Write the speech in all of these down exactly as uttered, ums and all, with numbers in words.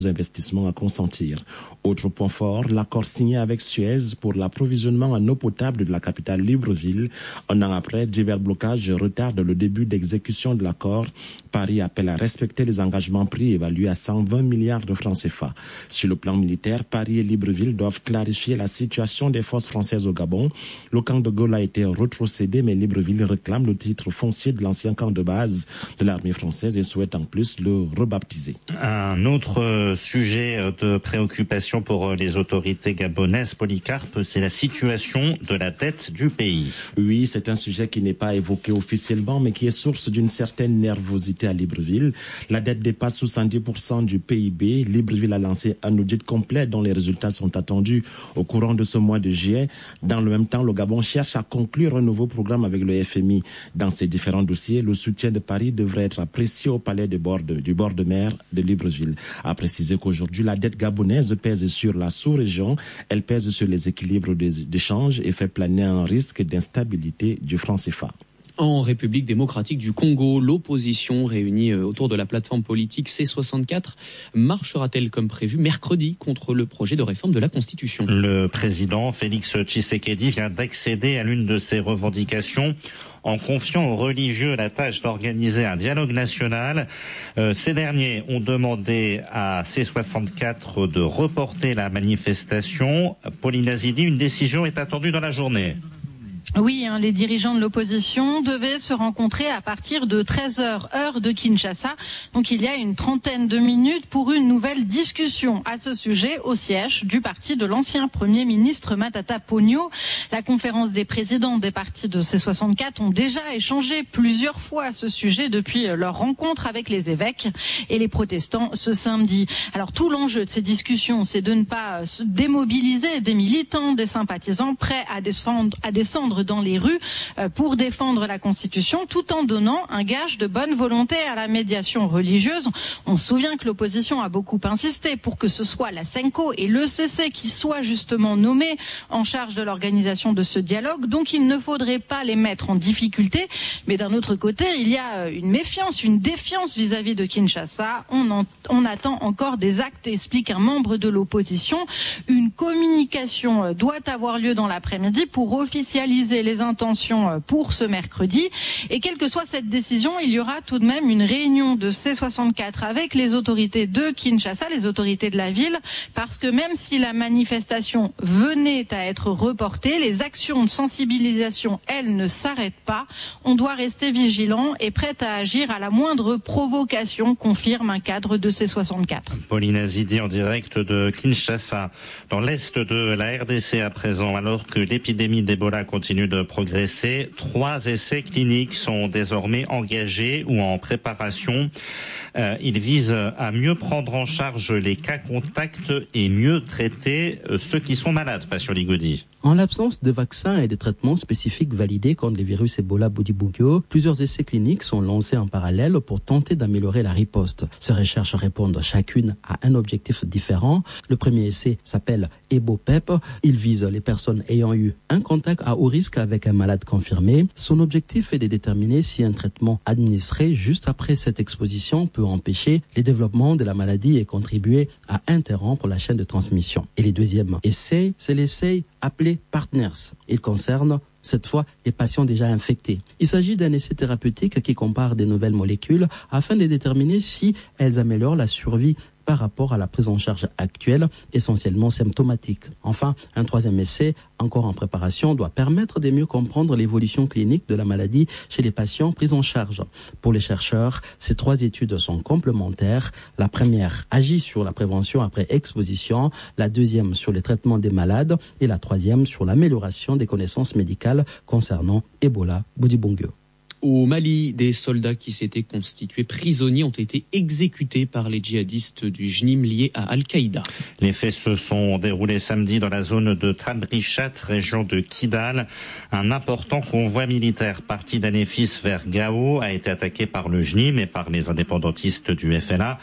investissements à consentir. Autre point fort, l'accord signé avec Suez pour l'approvisionnement en eau potable de la capitale Libreville. Un an après, divers blocages retardent le début d'exécution de l'accord. Paris appelle à respecter les engagements pris évalués à cent vingt milliards de francs C F A. Sur le plan militaire, Paris et Libreville doivent clarifier la situation des forces françaises au Gabon. Le camp de Gaulle a été rétrocédé, mais Libreville réclame le titre foncier de l'ancien camp de base de l'armée française et souhaite en plus le rebaptiser. Un autre sujet de préoccupation pour les autorités gabonaises, Polycarpe, c'est la situation de la dette du pays. Oui, c'est un sujet qui n'est pas évoqué officiellement, mais qui est source d'une certaine nervosité à Libreville. La dette dépasse soixante-dix pour cent du P I B. Libreville a lancé un audit complet dont les résultats sont attendus au courant de ce mois de juillet. Dans le même temps, le Gabon cherche à conclure un nouveau programme avec le F M I. Dans ces différents dossiers, le soutien de Paris devrait être apprécié au palais de bord de, du bord de mer de Libreville. A précisé qu'aujourd'hui, la dette gabonaise pèse sur la sous-région. Elle pèse sur les équilibres d'échange et fait planer un risque d'instabilité du franc C F A. En République démocratique du Congo, l'opposition réunie autour de la plateforme politique C soixante-quatre marchera-t-elle comme prévu mercredi contre le projet de réforme de la Constitution ? Le président Félix Tshisekedi vient d'accéder à l'une de ses revendications en confiant aux religieux la tâche d'organiser un dialogue national. Euh, ces derniers ont demandé à C soixante-quatre de reporter la manifestation. Pauline Azidi, une décision est attendue dans la journée. Oui, hein, les dirigeants de l'opposition devaient se rencontrer à partir de treize heures, heure de Kinshasa. Donc il y a une trentaine de minutes pour une nouvelle discussion à ce sujet au siège du parti de l'ancien Premier ministre Matata Ponyo. La conférence des présidents des partis de C soixante-quatre ont déjà échangé plusieurs fois à ce sujet depuis leur rencontre avec les évêques et les protestants ce samedi. Alors tout l'enjeu de ces discussions, c'est de ne pas se démobiliser des militants, des sympathisants prêts à descendre, à descendre dans les rues pour défendre la Constitution, tout en donnant un gage de bonne volonté à la médiation religieuse. On se souvient que l'opposition a beaucoup insisté pour que ce soit la Senko et l'E C C qui soient justement nommés en charge de l'organisation de ce dialogue. Donc il ne faudrait pas les mettre en difficulté. Mais d'un autre côté, il y a une méfiance, une défiance vis-à-vis de Kinshasa. On, en, on attend encore des actes, explique un membre de l'opposition. Une communication doit avoir lieu dans l'après-midi pour officialiser les intentions pour ce mercredi. Et quelle que soit cette décision, il y aura tout de même une réunion de C soixante-quatre avec les autorités de Kinshasa, les autorités de la ville, parce que même si la manifestation venait à être reportée, les actions de sensibilisation, elles, ne s'arrêtent pas. On doit rester vigilant et prêt à agir à la moindre provocation, confirme un cadre de C soixante-quatre. Pauline Azidi en direct de Kinshasa. Dans l'est de la R D C à présent, alors que l'épidémie d'Ebola continue de progresser, trois essais cliniques sont désormais engagés ou en préparation. Euh, ils visent à mieux prendre en charge les cas contacts et mieux traiter ceux qui sont malades, Passion Ligodi. En l'absence de vaccins et de traitements spécifiques validés contre les virus Ebola Bundibugyo, plusieurs essais cliniques sont lancés en parallèle pour tenter d'améliorer la riposte. Ces recherches répondent chacune à un objectif différent. Le premier essai s'appelle EboPep. Il vise les personnes ayant eu un contact à haut risque avec un malade confirmé. Son objectif est de déterminer si un traitement administré juste après cette exposition peut empêcher les développements de la maladie et contribuer à interrompre la chaîne de transmission. Et le deuxième essai, c'est l'essai appelé Partners. Il concerne cette fois les patients déjà infectés. Il s'agit d'un essai thérapeutique qui compare des nouvelles molécules afin de déterminer si elles améliorent la survie par rapport à la prise en charge actuelle, essentiellement symptomatique. Enfin, un troisième essai, encore en préparation, doit permettre de mieux comprendre l'évolution clinique de la maladie chez les patients pris en charge. Pour les chercheurs, ces trois études sont complémentaires. La première agit sur la prévention après exposition, la deuxième sur les traitements des malades et la troisième sur l'amélioration des connaissances médicales concernant Ebola Bundibugyo. Au Mali, des soldats qui s'étaient constitués prisonniers ont été exécutés par les djihadistes du J N I M liés à Al-Qaïda. Les faits se sont déroulés samedi dans la zone de Tabrichat, région de Kidal. Un important convoi militaire parti d'Anéfis vers Gao a été attaqué par le J N I M et par les indépendantistes du F L A.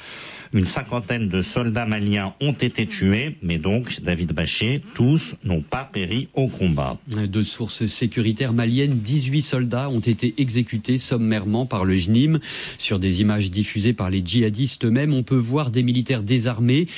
Une cinquantaine de soldats maliens ont été tués, mais donc, David Bachet, tous n'ont pas péri au combat. De sources sécuritaires maliennes, dix-huit soldats ont été exécutés sommairement par le J N I M. Sur des images diffusées par les djihadistes eux-mêmes, on peut voir des militaires désarmés